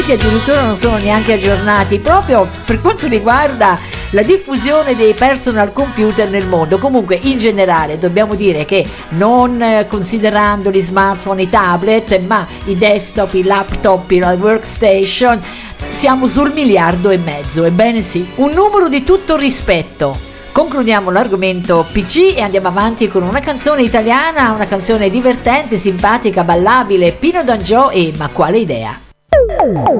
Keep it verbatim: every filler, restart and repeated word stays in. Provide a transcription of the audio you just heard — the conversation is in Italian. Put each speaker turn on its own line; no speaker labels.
addirittura non sono neanche aggiornati proprio per quanto riguarda la diffusione dei personal computer nel mondo. Comunque in generale dobbiamo dire che non eh, considerando gli smartphone, i tablet, ma i desktop, i laptop, i workstation, siamo sul miliardo e mezzo. Ebbene sì, un numero di tutto rispetto. Concludiamo l'argomento P C e andiamo avanti con una canzone italiana, una canzone divertente, simpatica, ballabile, Pino D'Angio e Ma quale idea.